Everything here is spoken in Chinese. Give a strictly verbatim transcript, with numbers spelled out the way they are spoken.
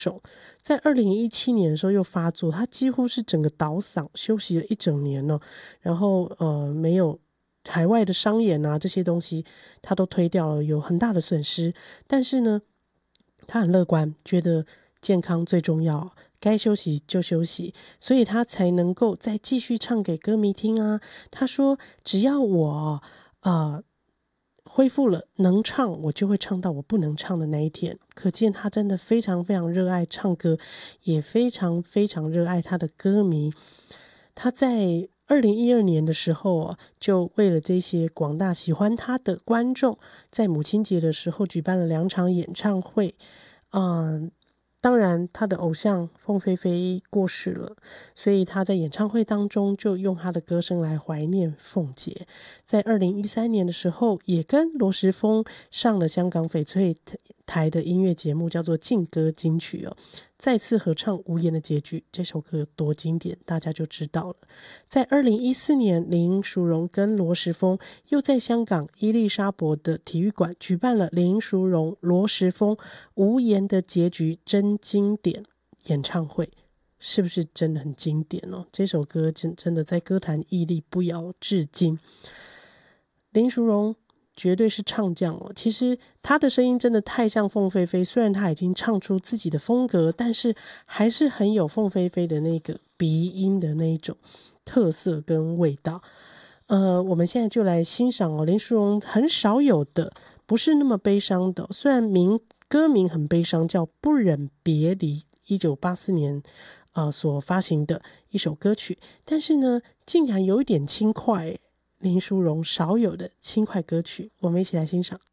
在二零一七年的时候又发作，他几乎是整个倒嗓休息了一整年了，然后呃没有海外的商演啊这些东西他都推掉了，有很大的损失。但是呢他很乐观，觉得健康最重要，该休息就休息，所以他才能够再继续唱给歌迷听啊。他说只要我呃恢复了能唱，我就会唱到我不能唱的那一天。可见他真的非常非常热爱唱歌，也非常非常热爱他的歌迷。他在二零一二年的时候、啊、就为了这些广大喜欢他的观众，在母亲节的时候举办了两场演唱会。嗯，当然他的偶像凤飞飞过世了，所以他在演唱会当中就用他的歌声来怀念凤姐。在二零一三年的时候也跟罗时丰上了香港翡翠台的音乐节目，叫做劲歌金曲哦，再次合唱无言的结局，这首歌有多经典大家就知道了。在二零一四年林淑荣跟罗时丰又在香港伊丽莎白的体育馆举办了林淑荣罗时丰无言的结局真经典演唱会，是不是真的很经典哦？这首歌 真, 真的在歌坛屹立不摇至今。林淑荣绝对是唱将哦，其实他的声音真的太像凤飞飞，虽然他已经唱出自己的风格，但是还是很有凤飞飞的那个鼻音的那一种特色跟味道。呃，我们现在就来欣赏哦，林淑荣很少有的不是那么悲伤的、哦、虽然名歌名很悲伤，叫不忍别离，一九八四年呃所发行的一首歌曲，但是呢竟然有一点轻快，林淑荣少有的轻快歌曲，我们一起来欣赏。